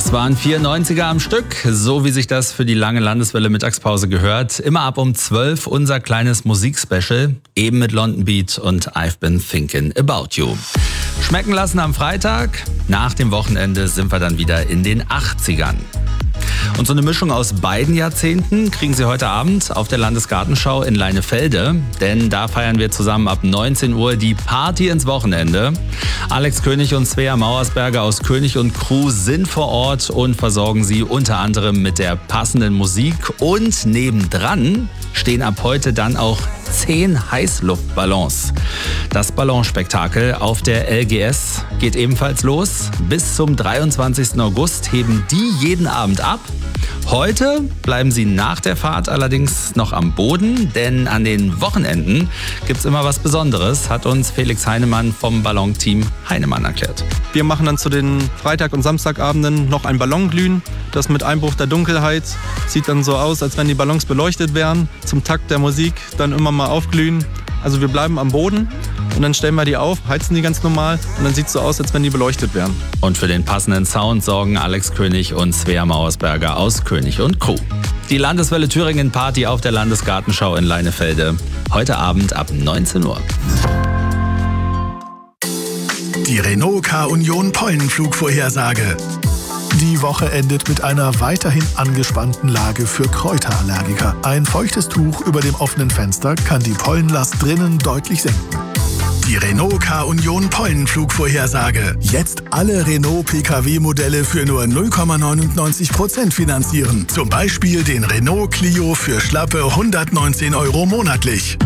Das waren 4 90er am Stück, so wie sich das für die lange Landeswelle Mittagspause gehört. Immer ab um 12 unser kleines Musikspecial, eben mit London Beat und I've Been Thinking About You. Schmecken lassen am Freitag, nach dem Wochenende sind wir dann wieder in den 80ern. Und so eine Mischung aus beiden Jahrzehnten kriegen Sie heute Abend auf der Landesgartenschau in Leinefelde. Denn da feiern wir zusammen ab 19 Uhr die Party ins Wochenende. Alex König und Svea Mauersberger aus König und Crew sind vor Ort und versorgen Sie unter anderem mit der passenden Musik. Und nebendran stehen ab heute dann auch 10 Heißluftballons. Das Ballonspektakel auf der LGS geht ebenfalls los. Bis zum 23. August heben die jeden Abend ab. Heute bleiben sie nach der Fahrt allerdings noch am Boden, denn an den Wochenenden gibt's immer was Besonderes, hat uns Felix Heinemann vom Ballonteam Heinemann erklärt. Wir machen dann zu den Freitag- und Samstagabenden noch ein Ballonglühen. Das mit Einbruch der Dunkelheit sieht dann so aus, als wenn die Ballons beleuchtet wären. Zum Takt der Musik dann immer mal aufglühen. Also wir bleiben am Boden und dann stellen wir die auf, heizen die ganz normal und dann sieht es so aus, als wenn die beleuchtet wären. Und für den passenden Sound sorgen Alex König und Svea Mauersberger aus König und Crew. Die Landeswelle Thüringen Party auf der Landesgartenschau in Leinefelde. Heute Abend ab 19 Uhr. Die Renault K-Union Pollenflugvorhersage. Die Woche endet mit einer weiterhin angespannten Lage für Kräuterallergiker. Ein feuchtes Tuch über dem offenen Fenster kann die Pollenlast drinnen deutlich senken. Die Renault K-Union Pollenflugvorhersage. Jetzt alle Renault PKW-Modelle für nur 0,99% finanzieren. Zum Beispiel den Renault Clio für schlappe 119 € monatlich.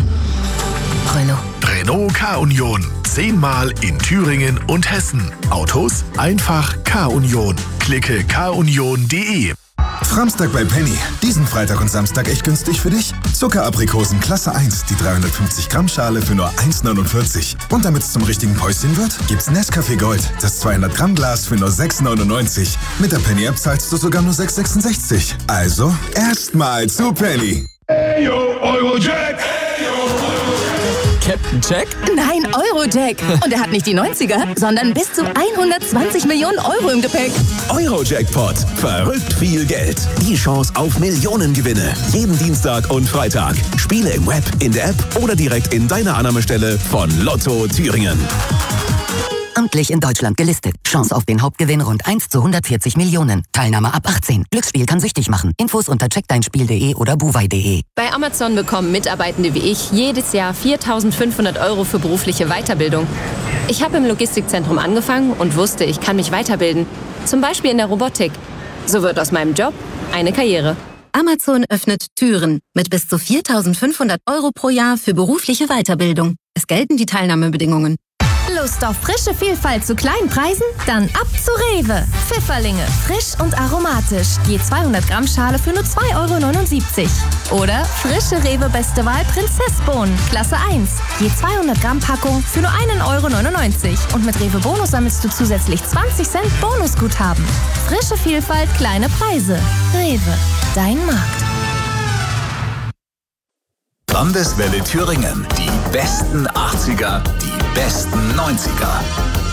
Renault K-Union. 10-mal in Thüringen und Hessen. Autos einfach K-Union. Klicke kunion.de. Framstag bei Penny. Diesen Freitag und Samstag echt günstig für dich? Zuckeraprikosen Klasse 1, die 350 Gramm Schale für nur 1,49. Und damit es zum richtigen Päuschen wird, gibt's Nescafé Gold, das 200 Gramm Glas für nur 6,99. Mit der Penny-App zahlst du sogar nur 6,66. Also erstmal zu Penny. Hey yo, Eurojack! Captain Jack? Nein, Eurojack. Und er hat nicht die 90er, sondern bis zu 120 Millionen Euro im Gepäck. Eurojackpot. Verrückt viel Geld. Die Chance auf Millionengewinne. Jeden Dienstag und Freitag. Spiele im Web, in der App oder direkt in deiner Annahmestelle von Lotto Thüringen. Amtlich in Deutschland gelistet. Chance auf den Hauptgewinn rund 1 zu 140 Millionen. Teilnahme ab 18. Glücksspiel kann süchtig machen. Infos unter checkdeinspiel.de oder buwei.de. Bei Amazon bekommen Mitarbeitende wie ich jedes Jahr 4.500 € für berufliche Weiterbildung. Ich habe im Logistikzentrum angefangen und wusste, ich kann mich weiterbilden. Zum Beispiel in der Robotik. So wird aus meinem Job eine Karriere. Amazon öffnet Türen mit bis zu 4.500 € pro Jahr für berufliche Weiterbildung. Es gelten die Teilnahmebedingungen. Lust auf frische Vielfalt zu kleinen Preisen? Dann ab zu Rewe. Pfifferlinge, frisch und aromatisch. Je 200 Gramm Schale für nur 2,79 €. Oder frische Rewe Beste Wahl Prinzessbohnen, Klasse 1. Je 200 Gramm Packung für nur 1,99 €. Und mit Rewe Bonus sammelst du zusätzlich 20 Cent Bonusguthaben. Frische Vielfalt, kleine Preise. Rewe, dein Markt. Landeswelle Thüringen. Die besten 80er, die besten 90er.